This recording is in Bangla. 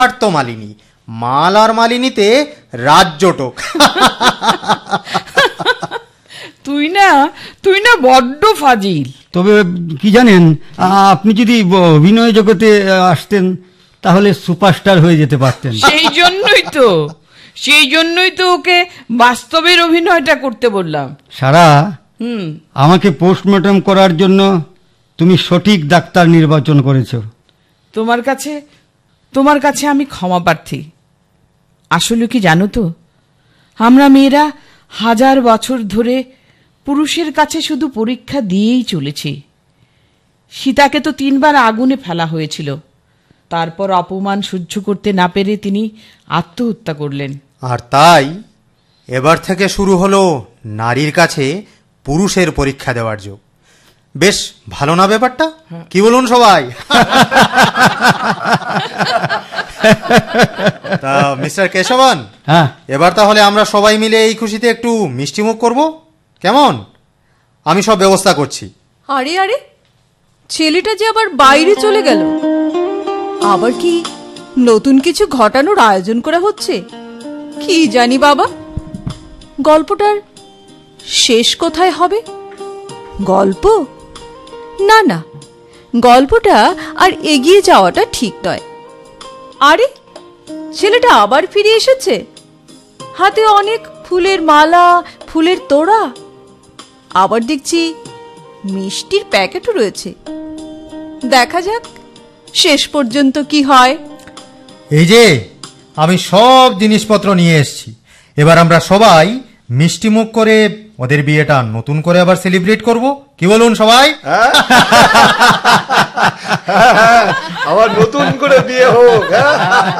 আর তো মালিনী, মাল আর মালিনীতে রাজ্যটক। তুই না বড্ড ফাজিল। তবে কি জানেন, আপনি যদি অভিনয় জগতে আসতেন তাহলে সুপারস্টার হয়ে যেতে পারতেন। সেই জন্যই তো ওকে বাস্তবের অভিনয়টা করতে বললাম। সারা, আমাকে পোস্টমর্টম করার জন্য তুমি সঠিক ডাক্তার নির্বাচন করেছো। তোমার কাছে আমি ক্ষমা প্রার্থী। আসলে কি জানো তো, আমরা মেয়েরা 1000 বছর ধরে পুরুষের কাছে শুধু পরীক্ষা দিয়েই চলেছি। সীতাকে তো 3 বার আগুনে ফেলা হয়েছিল, তারপর অপমান সহ্য করতে না পেরে তিনি আত্মহত্যা করলেন। আর তাই এবার থেকে শুরু হলো নারীর কাছে পুরুষের পরীক্ষা দেওয়ার যোগ। বেশ ভালো না ব্যাপারটা? কি বলুন সবাই? তা মিস্টার কেশবন, এবার তাহলে আমরা সবাই মিলে এই খুশিতে একটু মিষ্টিমুখ করব, কেমন? আমি সব ব্যবস্থা করছি। আরে আরে, ছেলেটা যে আবার বাইরে চলে গেল। আবার কি নতুন কিছু ঘটানোর আয়োজন করা হচ্ছে? কি জানি বাবা। গল্পটার শেষ কোথায় হবে? গল্প না না, গল্পটা আর এগিয়ে যাওয়াটা ঠিক নয়। আরে, ছেলেটা আবার ফিরে এসেছে, হাতে অনেক ফুলের মালা, ফুলের তোড়া, আবার দেখছি মিষ্টির প্যাকেটও রয়েছে। দেখা যাক শেষ পর্যন্ত কি হয়। এই যে আমি সব জিনিসপত্র নিয়ে এসেছি, এবার আমরা সবাই মিষ্টি মুখ করে ওদের বিয়েটা নতুন করে আবার সেলিব্রেট করব। কি বলুন সবাই? আবার নতুন করে বিয়ে হোক।